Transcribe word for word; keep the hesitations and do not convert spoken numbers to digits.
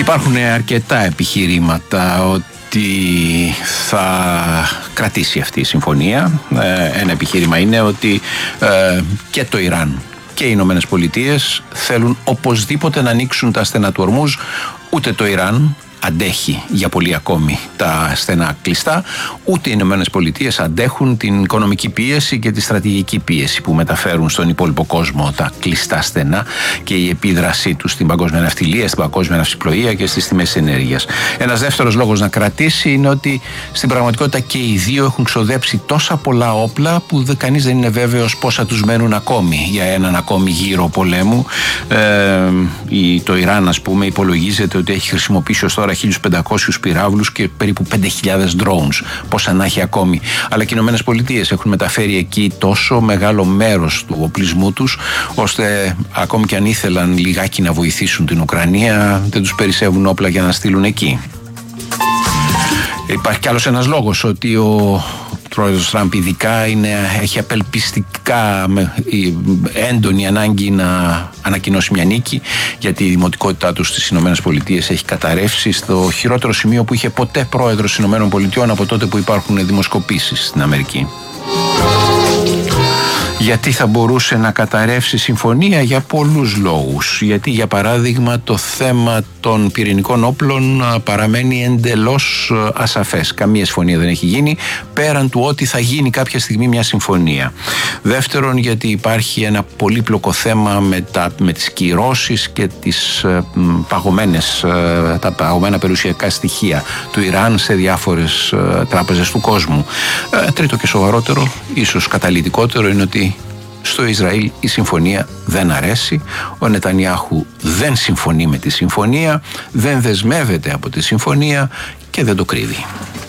Υπάρχουν αρκετά επιχειρήματα ότι θα κρατήσει αυτή η συμφωνία. Ένα επιχείρημα είναι ότι και το Ιράν και οι Ηνωμένες Πολιτείες θέλουν οπωσδήποτε να ανοίξουν τα στενά του Ορμούζ. Ούτε το Ιράν αντέχει για πολύ ακόμη τα στενά κλειστά, ούτε οι Ηνωμένες Πολιτείες αντέχουν την οικονομική πίεση και τη στρατηγική πίεση που μεταφέρουν στον υπόλοιπο κόσμο τα κλειστά στενά και η επίδρασή τους στην παγκόσμια ναυτιλία, στην παγκόσμια ναυσιπλοεία και στις τιμές ενέργειας. Ένας δεύτερος λόγος να κρατήσει είναι ότι στην πραγματικότητα και οι δύο έχουν ξοδέψει τόσα πολλά όπλα που δε, κανείς δεν είναι βέβαιος πόσα τους μένουν ακόμη για έναν ακόμη γύρο πολέμου. Ε, η, το Ιράν, ας πούμε, υπολογίζεται ότι έχει χρησιμοποιήσει ως τώρα χίλιους πεντακόσιους πυράβλους και περίπου πέντε χιλιάδες drones, πόσα να έχει ακόμη. Αλλά και οι Ηνωμένες Πολιτείες έχουν μεταφέρει εκεί τόσο μεγάλο μέρος του οπλισμού τους, ώστε ακόμη και αν ήθελαν λιγάκι να βοηθήσουν την Ουκρανία, δεν τους περισσεύουν όπλα για να στείλουν εκεί. Υπάρχει κι άλλος ένας λόγος, ότι ο πρόεδρος Τραμπ ειδικά είναι, έχει απελπιστικά έντονη ανάγκη να ανακοινώσει μια νίκη, γιατί η δημοτικότητά του στις Ηνωμένες Πολιτείες έχει καταρρεύσει στο χειρότερο σημείο που είχε ποτέ πρόεδρος των Ηνωμένων Πολιτειών από τότε που υπάρχουν δημοσκοπήσεις στην Αμερική. Γιατί θα μπορούσε να καταρρεύσει συμφωνία? Για πολλούς λόγους. Γιατί, για παράδειγμα, το θέμα των πυρηνικών όπλων παραμένει εντελώς ασαφές. Καμία συμφωνία δεν έχει γίνει, πέραν του ότι θα γίνει κάποια στιγμή μια συμφωνία. Δεύτερον, γιατί υπάρχει ένα πολύπλοκο θέμα με, τα, με τις κυρώσεις και τις ε, παγωμένες, ε, τα παγωμένα περιουσιακά στοιχεία του Ιράν σε διάφορες ε, τράπεζες του κόσμου. Ε, τρίτο και σοβαρότερο, ίσως καταλυτικότερο, είναι ότι στο Ισραήλ η συμφωνία δεν αρέσει. Ο Νετανιάχου δεν συμφωνεί με τη συμφωνία, δεν δεσμεύεται από τη συμφωνία και δεν το κρύβει.